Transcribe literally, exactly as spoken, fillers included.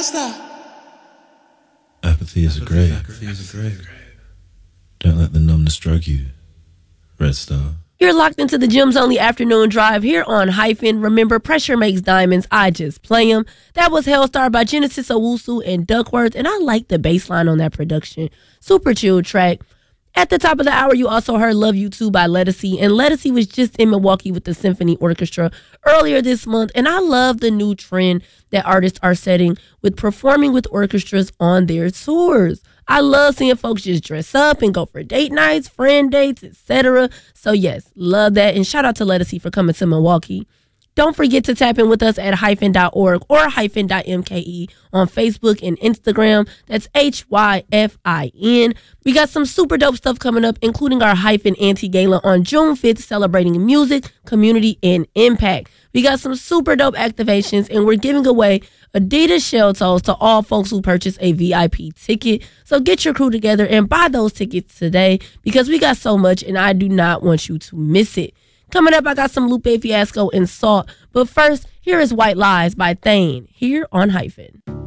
Apathy is a grave. Apathy is a grave. Don't let the numbness drug you. Red Star. You're locked into the Gems Only Afternoon Drive here on Hyphen. Remember, pressure makes diamonds. I just play them. That was Hellstar by Genesis Owusu and Duckworth, and I like the bass line on that production. Super chill track. At the top of the hour, you also heard Love You Too by Lettucey, and Lettucey was just in Milwaukee with the Symphony Orchestra earlier this month, and I love the new trend that artists are setting with performing with orchestras on their tours. I love seeing folks just dress up and go for date nights, friend dates, et cetera. So yes, love that, and shout out to Lettucey for coming to Milwaukee. Don't forget to tap in with us at hyphen dot org or hyphen dot M K E on Facebook and Instagram. That's H Y F I N. We got some super dope stuff coming up, including our Hyphen Anti-Gala on June fifth, celebrating music, community, and impact. We got some super dope activations, and we're giving away Adidas shell toes to all folks who purchase a V I P ticket. So get your crew together and buy those tickets today, because we got so much, and I do not want you to miss it. Coming up, I got some Lupe Fiasco and Salt. But first, here is White Lies by Thane here on Hyphen.